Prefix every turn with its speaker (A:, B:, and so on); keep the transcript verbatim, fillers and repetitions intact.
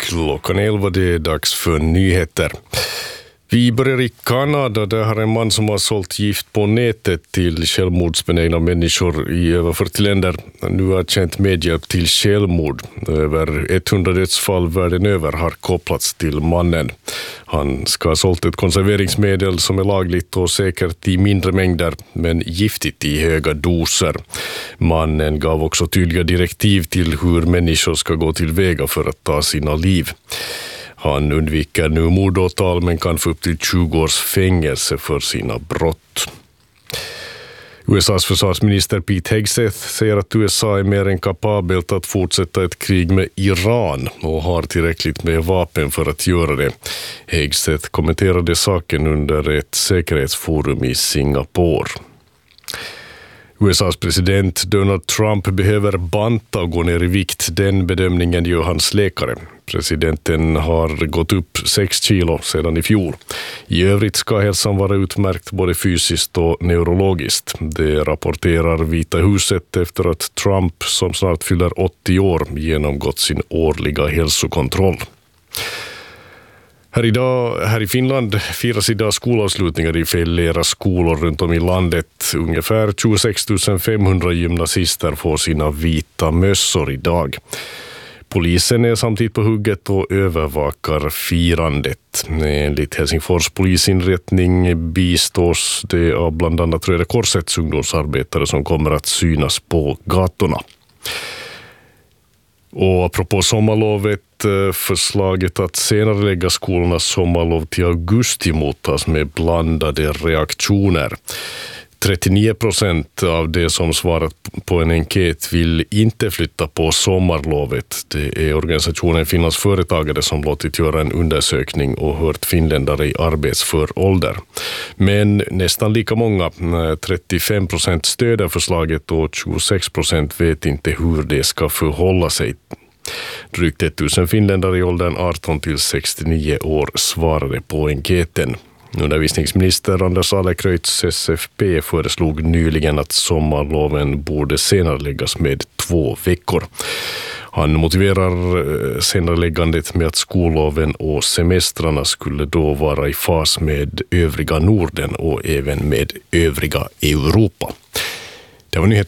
A: Klockan elva, det är dags för nyheter. Vi börjar i Kanada. Där har en man som har sålt gift på nätet till självmordsbenägna människor i över fyrtio länder nu har känt medhjälp till självmord. Över hundra dödsfall världen över har kopplats till mannen. Han ska ha sålt ett konserveringsmedel som är lagligt och säkert i mindre mängder men giftigt i höga doser. Mannen gav också tydliga direktiv till hur människor ska gå tillväga för att ta sina liv. Han undviker nu mordåtal men kan få upp till tjugo års fängelse för sina brott. U S A:s försvarsminister Pete Hegseth säger att U S A är mer än kapabelt att fortsätta ett krig med Iran och har tillräckligt med vapen för att göra det. Hegseth kommenterade saken under ett säkerhetsforum i Singapore. U S A:s president Donald Trump behöver banta och gå ner i vikt. Den bedömningen gör hans läkare. Presidenten har gått upp sex kilo sedan i fjol. I övrigt ska hälsan vara utmärkt både fysiskt och neurologiskt. Det rapporterar Vita huset efter att Trump, som snart fyller åttio år, genomgått sin årliga hälsokontroll. Här, idag, här i Finland firas idag skolavslutningar i flera skolor runt om i landet. Ungefär tjugosex tusen femhundra gymnasister får sina vita mössor idag. Polisen är samtidigt på hugget och övervakar firandet. Enligt Helsingfors polisinrättning bistås det av bland annat Röda Korsets ungdomsarbetare som kommer att synas på gatorna. Och apropå sommarlovet, förslaget att senare lägga skolornas sommarlov till augusti mottas med blandade reaktioner. trettionio procent av det som svarat på en enkät vill inte flytta på sommarlovet. Det är organisationen Finlands företagare som låtit göra en undersökning och hört finländare i arbetsför ålder. Men nästan lika många, trettiofem procent, stöder förslaget och tjugosex procent vet inte hur det ska förhålla sig. Drygt tusen finländare i åldern arton till sextionio år svarade på enkäten. Undervisningsminister Anders Adlercreutz S F P föreslog nyligen att sommarloven borde senareläggas med två veckor. Han motiverar senareläggandet med att skolloven och semestrarna skulle då vara i fas med övriga Norden och även med övriga Europa. Det var nyheter.